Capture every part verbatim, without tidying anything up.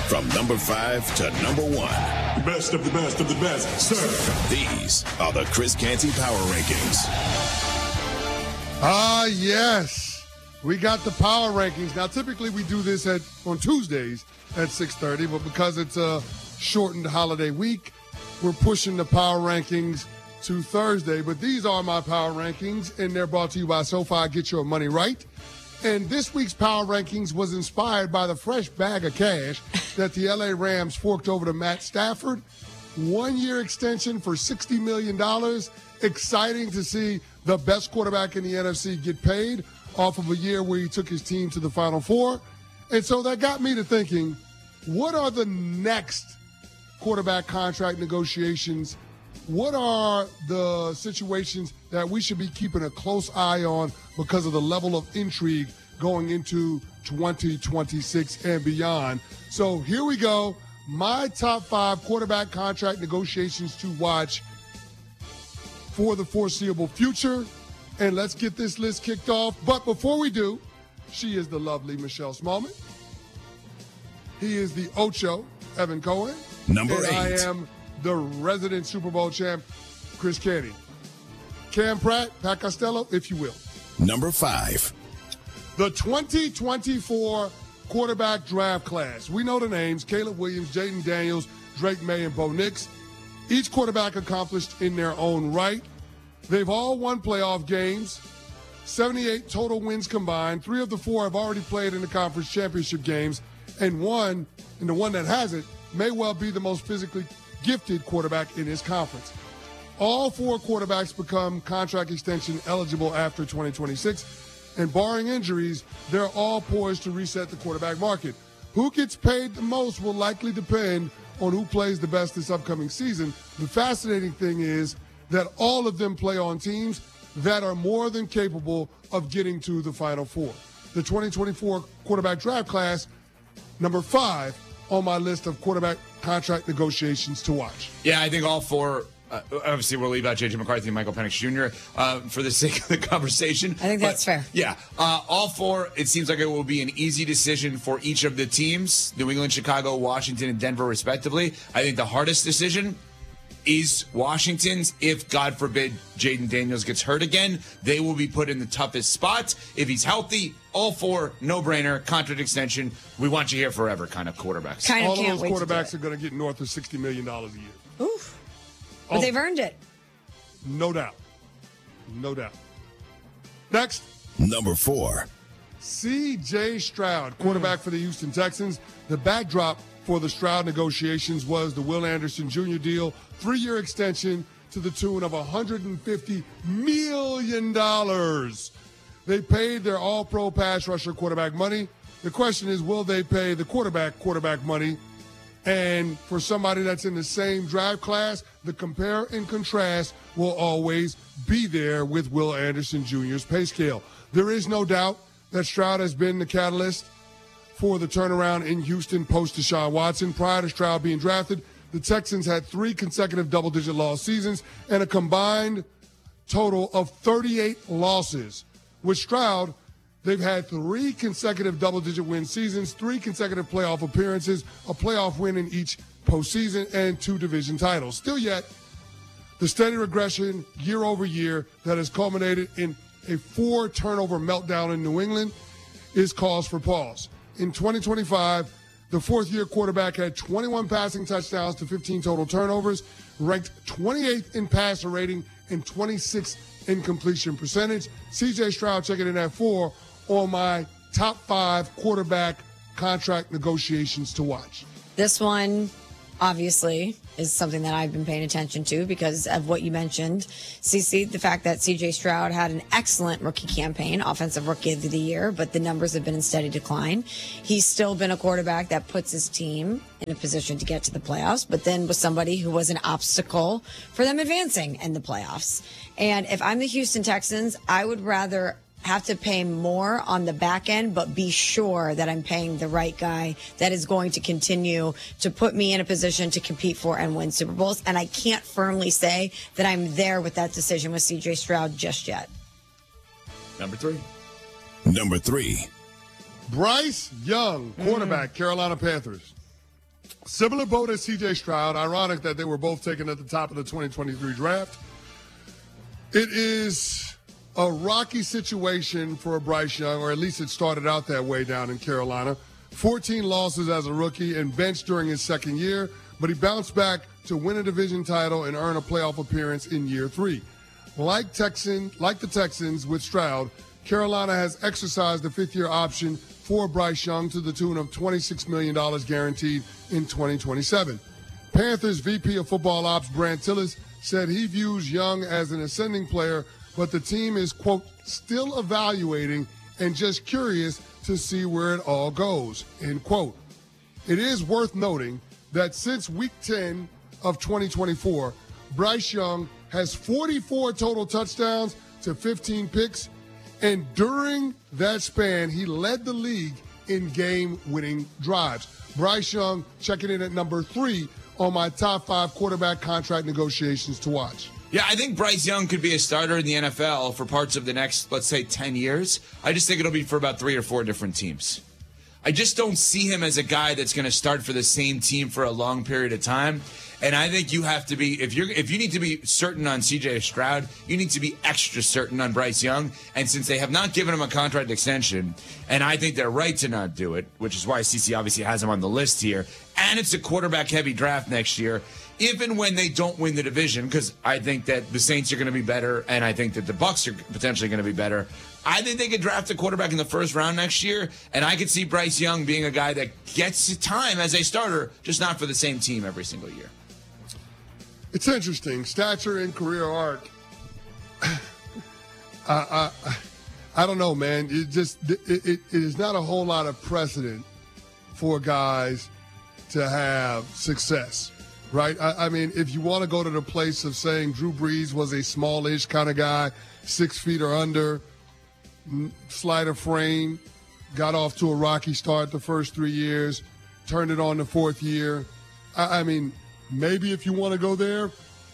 From number five to number one. The best of the best of the best, sir. These are the Chris Canty Power Rankings. Ah, yes. We got the power rankings. Now, typically we do this at on Tuesdays at six thirty, but because it's a shortened holiday week, we're pushing the power rankings to Thursday. But these are my power rankings, and they're brought to you by SoFi. Get your money right. And this week's power rankings was inspired by the fresh bag of cash that the L A Rams forked over to Matt Stafford. One-year extension for sixty million dollars. Exciting to see the best quarterback in the N F C get paid off of a year where he took his team to the Final Four. And so that got me to thinking, what are the next quarterback contract negotiations? What are the situations that we should be keeping a close eye on because of the level of intrigue going into twenty twenty-six and beyond? So here we go. My top five quarterback contract negotiations to watch for the foreseeable future. And let's get this list kicked off. But before we do, she is the lovely Michelle Smallman. He is the Ocho, Evan Cohen. Number and eight. I am the resident Super Bowl champ, Chris Canty. Cam Pratt, Pat Costello, if you will. Number five. The twenty twenty-four quarterback draft class. We know the names: Caleb Williams, Jaden Daniels, Drake May, and Bo Nix. Each quarterback accomplished in their own right. They've all won playoff games. seventy-eight total wins combined. Three of the four have already played in the conference championship games. And one, and the one that hasn't, may well be the most physically gifted quarterback in his conference. All four quarterbacks become contract extension eligible after twenty twenty-six. And barring injuries, they're all poised to reset the quarterback market. Who gets paid the most will likely depend on who plays the best this upcoming season. The fascinating thing is that all of them play on teams that are more than capable of getting to the Final Four. The twenty twenty-four quarterback draft class, number five on my list of quarterback contract negotiations to watch. Yeah, I think all four. Uh, obviously, we'll leave out J J McCarthy and Michael Penix Junior Uh, for the sake of the conversation. I think that's but, fair. Yeah, uh, all four. It seems like it will be an easy decision for each of the teams: New England, Chicago, Washington, and Denver, respectively. I think the hardest decision is Washington's. If, God forbid, Jaden Daniels gets hurt again, they will be put in the toughest spot. If he's healthy, all four, no-brainer, contract extension. We want you here forever kind of quarterbacks. Kind of All of can't those wait to do quarterbacks it. are going to get north of sixty million dollars a year. Oof. But Oh. they've earned it. No doubt. No doubt. Next, Number four. C J Stroud, quarterback for the Houston Texans. The backdrop for the Stroud negotiations was the Will Anderson Junior deal, three-year extension to the tune of one hundred fifty million dollars. They paid their all-pro pass rusher quarterback money. The question is, will they pay the quarterback quarterback money? And for somebody that's in the same draft class, the compare and contrast will always be there with Will Anderson Junior's pay scale. There is no doubt that Stroud has been the catalyst for the turnaround in Houston post Deshaun Watson. Prior to Stroud being drafted, the Texans had three consecutive double-digit loss seasons and a combined total of thirty-eight losses. With Stroud, they've had three consecutive double-digit win seasons, three consecutive playoff appearances, a playoff win in each postseason, and two division titles. Still yet, the steady regression year over year that has culminated in a four-turnover meltdown in New England is cause for pause. In twenty twenty-five, the fourth-year quarterback had twenty-one passing touchdowns to fifteen total turnovers, ranked twenty-eighth in passer rating and twenty-sixth in completion percentage. C J Stroud checking in at four on my top five quarterback contract negotiations to watch. This one, obviously, is something that I've been paying attention to because of what you mentioned, Cece, the fact that C J Stroud had an excellent rookie campaign, offensive rookie of the year, but the numbers have been in steady decline. He's still been a quarterback that puts his team in a position to get to the playoffs, but then was somebody who was an obstacle for them advancing in the playoffs. And if I'm the Houston Texans, I would rather have to pay more on the back end, but be sure that I'm paying the right guy that is going to continue to put me in a position to compete for and win Super Bowls. And I can't firmly say that I'm there with that decision with C J Stroud just yet. Number three. Number three. Bryce Young, quarterback, Carolina Panthers. Similar boat as C J Stroud. Ironic that they were both taken at the top of the twenty twenty-three draft. It is a rocky situation for Bryce Young, or at least it started out that way down in Carolina. fourteen losses as a rookie and benched during his second year, but he bounced back to win a division title and earn a playoff appearance in year three. Like Texan, like the Texans with Stroud, Carolina has exercised the fifth-year option for Bryce Young to the tune of twenty-six million dollars guaranteed in twenty twenty-seven. Panthers V P of Football Ops Brant Tillis said he views Young as an ascending player, but the team is, quote, still evaluating and just curious to see where it all goes, end quote. It is worth noting that since week ten of twenty twenty-four, Bryce Young has forty-four total touchdowns to fifteen picks, and during that span, he led the league in game-winning drives. Bryce Young checking in at number three on my top five quarterback contract negotiations to watch. Yeah, I think Bryce Young could be a starter in the N F L for parts of the next, let's say, ten years. I just think it'll be for about three or four different teams. I just don't see him as a guy that's going to start for the same team for a long period of time. And I think you have to be, if you're, if you need to be certain on C J Stroud, you need to be extra certain on Bryce Young. And since they have not given him a contract extension, and I think they're right to not do it, which is why C C obviously has him on the list here, and it's a quarterback-heavy draft next year, even when they don't win the division, because I think that the Saints are going to be better, and I think that the Bucs are potentially going to be better, I think they could draft a quarterback in the first round next year, and I could see Bryce Young being a guy that gets time as a starter, just not for the same team every single year. It's interesting. Stature and career arc. I, I, I don't know, man. It just it, it, it is not a whole lot of precedent for guys to have success, right? I, I mean, if you want to go to the place of saying Drew Brees was a smallish kind of guy, six feet or under, slighter frame, got off to a rocky start the first three years, turned it on the fourth year. I, I mean, maybe if you want to go there,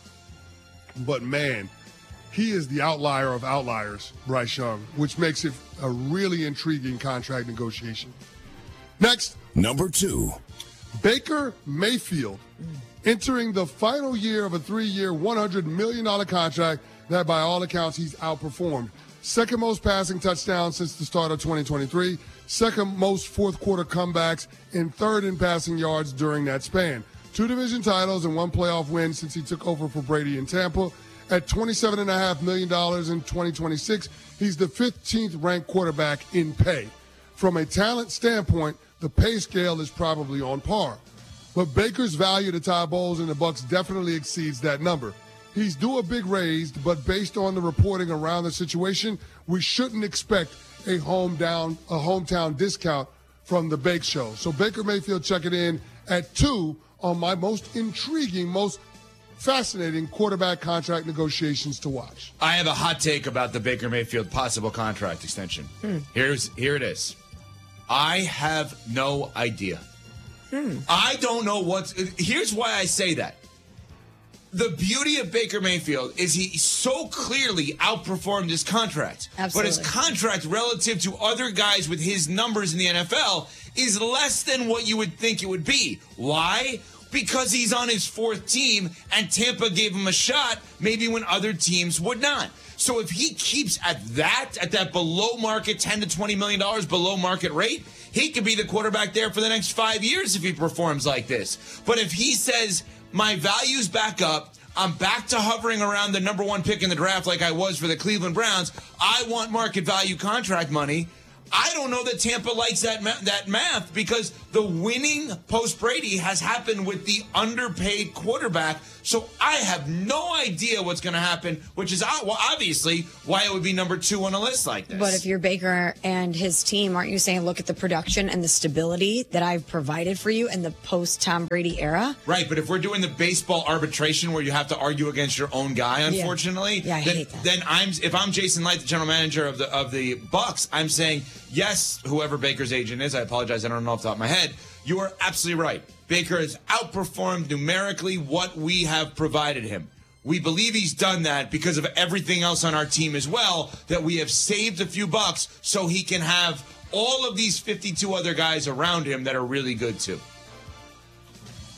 but man, he is the outlier of outliers, Bryce Young, which makes it a really intriguing contract negotiation. Next, Number two. Baker Mayfield entering the final year of a three-year, one hundred million dollars contract that by all accounts he's outperformed. Second most passing touchdowns since the start of twenty twenty-three, second most fourth quarter comebacks, and third in passing yards during that span. Two division titles and one playoff win since he took over for Brady in Tampa. At twenty-seven point five million dollars in twenty twenty-six, he's the fifteenth ranked quarterback in pay. From a talent standpoint, the pay scale is probably on par. But Baker's value to Todd Bowles and the Bucs definitely exceeds that number. He's due a big raise, but based on the reporting around the situation, we shouldn't expect a home down, a hometown discount from the Bake Show. So Baker Mayfield checking in at two on my most intriguing, most fascinating quarterback contract negotiations to watch. I have a hot take about the Baker Mayfield possible contract extension. Hmm. Here's here it is. I have no idea. Hmm. I don't know what's. Here's why I say that. The beauty of Baker Mayfield is he so clearly outperformed his contract. Absolutely. But his contract relative to other guys with his numbers in the N F L is less than what you would think it would be. Why? Because he's on his fourth team and Tampa gave him a shot maybe when other teams would not. So if he keeps at that, at that below market ten to twenty million dollars below market rate, he could be the quarterback there for the next five years if he performs like this. But if he says, my value's back up, I'm back to hovering around the number one pick in the draft like I was for the Cleveland Browns, I want market value contract money, I don't know that Tampa likes that ma- that math because the winning post-Brady has happened with the underpaid quarterback. So I have no idea what's going to happen, which is well, obviously why it would be number two on a list like this. But if you're Baker and his team, aren't you saying look at the production and the stability that I've provided for you in the post-Tom Brady era? Right, but if we're doing the baseball arbitration where you have to argue against your own guy, unfortunately, yeah, yeah I then, hate that. then I'm if I'm Jason Light, the general manager of the of the Bucs, I'm saying yes, whoever Baker's agent is, I apologize, I don't know off the top of my head. You are absolutely right. Baker has outperformed numerically what we have provided him. We believe he's done that because of everything else on our team as well, that we have saved a few bucks so he can have all of these fifty-two other guys around him that are really good too.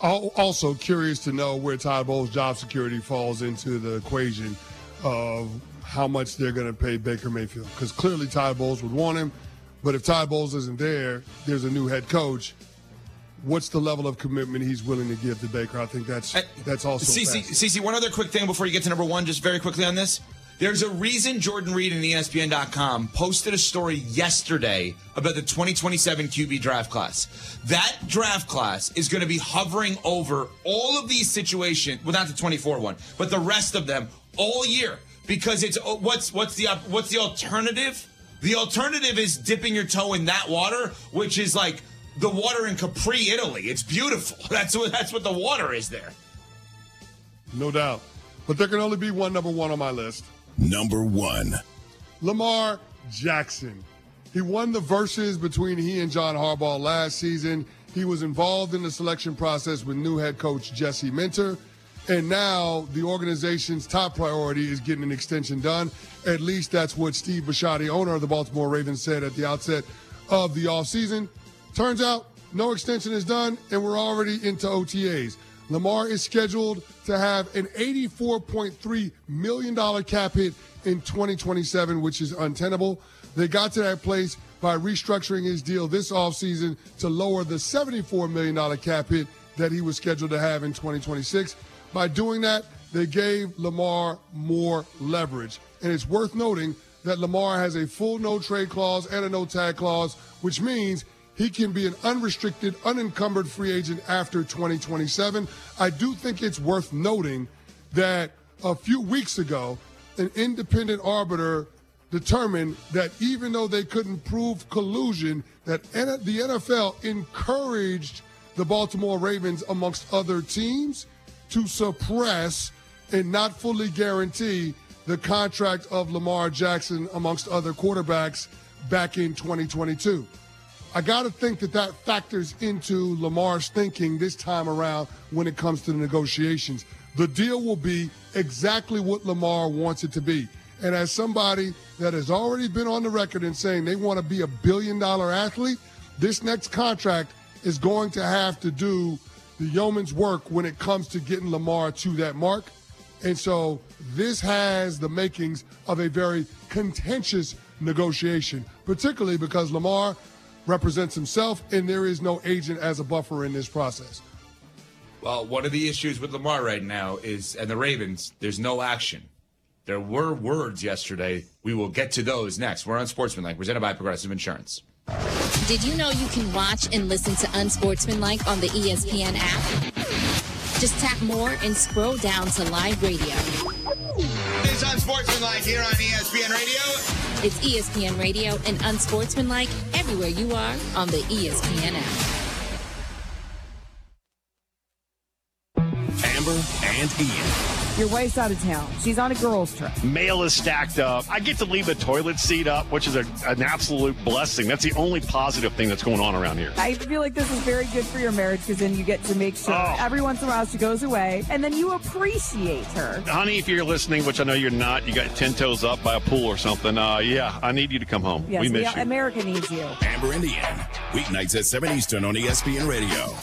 Al- Also curious to know where Todd Bowles' job security falls into the equation of how much they're going to pay Baker Mayfield. Because clearly Todd Bowles would want him, but if Todd Bowles isn't there, there's a new head coach. What's the level of commitment he's willing to give to Baker? I think that's that's also Cece, Cece, one other quick thing before you get to number one, just very quickly on this. There's a reason Jordan Reed and E S P N dot com posted a story yesterday about the twenty twenty-seven Q B draft class. That draft class is going to be hovering over all of these situations, well, not the twenty-four one, but the rest of them all year, because it's what's what's the what's the alternative? The alternative is dipping your toe in that water, which is like the water in Capri, Italy. It's beautiful. That's what that's what the water is there. No doubt. But there can only be one number one on my list. Number one. Lamar Jackson. He won the versus between he and John Harbaugh last season. He was involved in the selection process with new head coach Jesse Minter. And now the organization's top priority is getting an extension done. At least that's what Steve Bisciotti, owner of the Baltimore Ravens, said at the outset of the offseason. Turns out no extension is done, and we're already into O T As. Lamar is scheduled to have an eighty-four point three million dollars cap hit in twenty twenty-seven, which is untenable. They got to that place by restructuring his deal this offseason to lower the seventy-four million dollars cap hit that he was scheduled to have in twenty twenty-six. By doing that, they gave Lamar more leverage. And it's worth noting that Lamar has a full no-trade clause and a no-tag clause, which means he can be an unrestricted, unencumbered free agent after twenty twenty-seven. I do think it's worth noting that a few weeks ago, an independent arbiter determined that even though they couldn't prove collusion, that the N F L encouraged the Baltimore Ravens, amongst other teams, to suppress and not fully guarantee the contract of Lamar Jackson, amongst other quarterbacks, back in twenty twenty-two. I got to think that that factors into Lamar's thinking this time around when it comes to the negotiations. The deal will be exactly what Lamar wants it to be. And as somebody that has already been on the record in saying they want to be a billion-dollar athlete, this next contract is going to have to do the yeoman's work when it comes to getting Lamar to that mark. And so this has the makings of a very contentious negotiation, particularly because Lamar represents himself, and there is no agent as a buffer in this process. Well, one of the issues with Lamar right now is, and the Ravens, there's no action. There were words yesterday. We will get to those next. We're on Sportsmanlike, presented by Progressive Insurance. Did you know you can watch and listen to Unsportsmanlike on the E S P N app? Just tap more and scroll down to live radio. It's Unsportsmanlike here on E S P N Radio. It's E S P N Radio and Unsportsmanlike everywhere you are on the E S P N app. Amber and Ian. Your wife's out of town. She's on a girls' trip. Mail is stacked up. I get to leave the toilet seat up, which is a, an absolute blessing. That's the only positive thing that's going on around here. I feel like this is very good for your marriage because then you get to make sure Oh. every once in a while she goes away and then you appreciate her. Honey, if you're listening, which I know you're not, you got ten toes up by a pool or something, uh, yeah, I need you to come home. Yes, we miss we- you. America needs you. Amber and Ian. Weeknights at seven Eastern on E S P N Radio.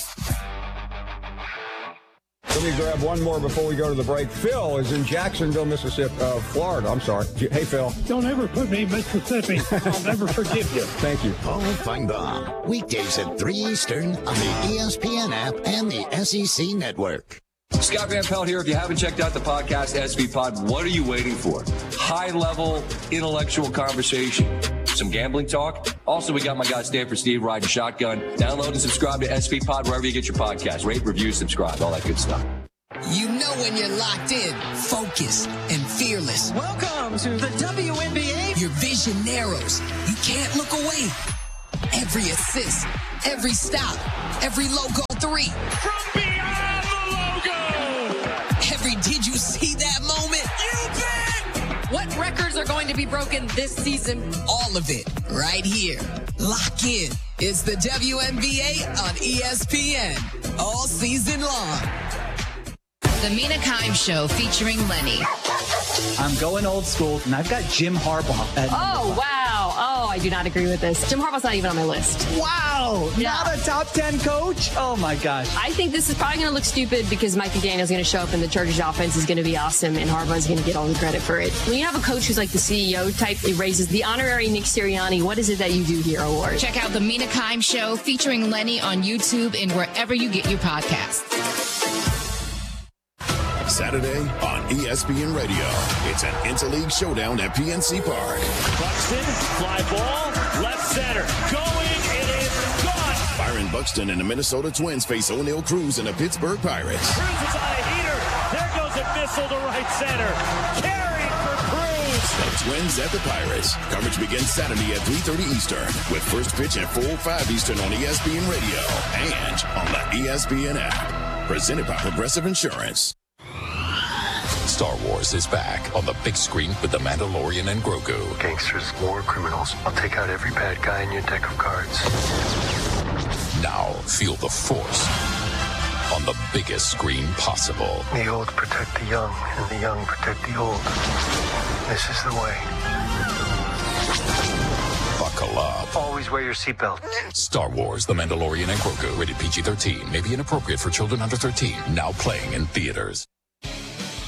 Let me grab one more before we go to the break. Phil is in Jacksonville, Mississippi, uh, Florida. I'm sorry. Hey, Phil. Don't ever put me in Mississippi. I'll never forgive you. Thank you. Paul Feinbaum, weekdays at three Eastern on the E S P N app and the S E C network. Scott Van Pelt here. If you haven't checked out the podcast S V Pod, what are you waiting for? High-level intellectual conversation. Some gambling talk. Also, we got my guy Stanford Steve riding shotgun. Download and subscribe to S V Pod wherever you get your podcast. Rate, review, subscribe, all that good stuff. You know when you're locked in, focused, and fearless. Welcome to the W N B A. Your vision narrows. You can't look away. Every assist, every stop, every logo three. From beyond the logo. Every did you see that moment? You bet. What records are going to be broken this season? All of it right here. Lock in. It's the W N B A on E S P N all season long. The Mina Kimes Show featuring Lenny. I'm going old school, and I've got Jim Harbaugh. At- oh, wow. Oh, I do not agree with this. Jim Harbaugh's not even on my list. Wow. Yeah. Not a top ten coach? Oh, my gosh. I think this is probably going to look stupid because Mike McDaniel's going to show up and the Chargers offense is going to be awesome and Harbaugh's going to get all the credit for it. When you have a coach who's like the C E O type, it raises the honorary Nick Sirianni, what is it that you do here award. Check out the Mina Kimes Show featuring Lenny on YouTube and wherever you get your podcasts. Saturday on E S P N Radio. It's an interleague showdown at P N C Park. Buxton, fly ball, left center. Going, it is gone. Byron Buxton and the Minnesota Twins face O'Neal Cruz and the Pittsburgh Pirates. Cruz is on a heater. There goes a missile to right center. Carried for Cruz. The Twins at the Pirates. Coverage begins Saturday at three thirty Eastern with first pitch at four oh five Eastern on E S P N Radio and on the E S P N app. Presented by Progressive Insurance. Star Wars is back on the big screen with The Mandalorian and Grogu. Gangsters, war criminals. I'll take out every bad guy in your deck of cards. Now feel the Force on the biggest screen possible. The old protect the young, and the young protect the old. This is the way. Buckle up. Always wear your seatbelt. Star Wars, The Mandalorian and Grogu. Rated P G thirteen. May be inappropriate for children under thirteen. Now playing in theaters.